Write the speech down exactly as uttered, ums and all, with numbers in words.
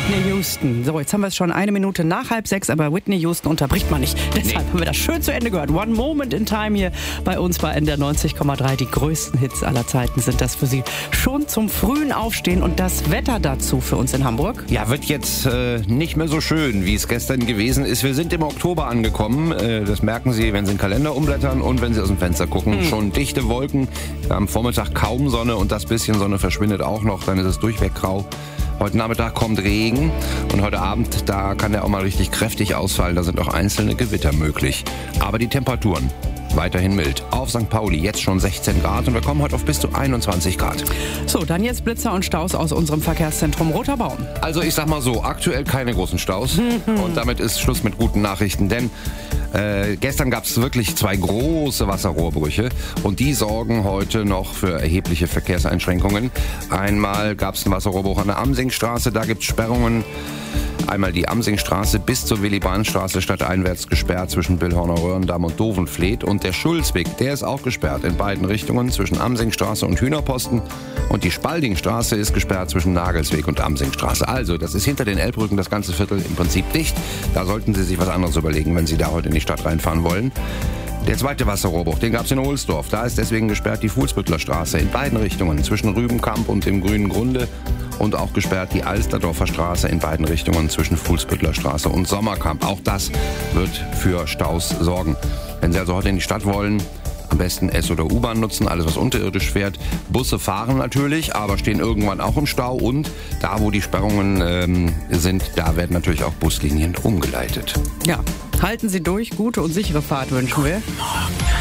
Whitney Houston. So, jetzt haben wir es schon eine Minute nach halb sechs, aber Whitney Houston unterbricht man nicht. Deshalb nee. haben wir das schön zu Ende gehört. One Moment in Time hier bei uns bei N D R neunzig Komma drei. Die größten Hits aller Zeiten sind das für Sie. Schon zum frühen Aufstehen und das Wetter dazu für uns in Hamburg. Ja, wird jetzt äh, nicht mehr so schön, wie es gestern gewesen ist. Wir sind im Oktober angekommen. Äh, das merken Sie, wenn Sie den Kalender umblättern und wenn Sie aus dem Fenster gucken. Hm. Schon dichte Wolken, am Vormittag kaum Sonne und das bisschen Sonne verschwindet auch noch. Dann ist es durchweg grau. Heute Nachmittag kommt Regen und heute Abend, da kann der auch mal richtig kräftig ausfallen. Da sind auch einzelne Gewitter möglich. Aber die Temperaturen weiterhin mild. Auf Sankt Pauli jetzt schon sechzehn Grad und wir kommen heute auf bis zu einundzwanzig Grad. So, dann jetzt Blitzer und Staus aus unserem Verkehrszentrum Roter Baum. Also ich sag mal so, aktuell keine großen Staus und damit ist Schluss mit guten Nachrichten, denn äh, gestern gab es wirklich zwei große Wasserrohrbrüche und die sorgen heute noch für erhebliche Verkehrseinschränkungen. Einmal gab es einen Wasserrohrbruch an der Amsingstraße, da gibt es Sperrungen. Einmal die Amsingstraße bis zur Willy-Brandt-Straße stadteinwärts gesperrt zwischen Billhorner Röhrendamm und Dovenfleet. Und der Schulzweg, der ist auch gesperrt in beiden Richtungen zwischen Amsingstraße und Hühnerposten. Und die Spaldingstraße ist gesperrt zwischen Nagelsweg und Amsingstraße. Also, das ist hinter den Elbbrücken das ganze Viertel im Prinzip dicht. Da sollten Sie sich was anderes überlegen, wenn Sie da heute in die Stadt reinfahren wollen. Der zweite Wasserrohrbruch, den gab es in Ohlsdorf. Da ist deswegen gesperrt die Fuhlsbüttler Straße in beiden Richtungen zwischen Rübenkamp und dem Grünen Grunde. Und auch gesperrt die Alsterdorfer Straße in beiden Richtungen zwischen Fuhlsbüttler Straße und Sommerkamp. Auch das wird für Staus sorgen. Wenn Sie also heute in die Stadt wollen, am besten S- oder U-Bahn nutzen, alles was unterirdisch fährt. Busse fahren natürlich, aber stehen irgendwann auch im Stau. Und da, wo die Sperrungen ähm, sind, da werden natürlich auch Buslinien umgeleitet. Ja, halten Sie durch, gute und sichere Fahrt wünschen wir.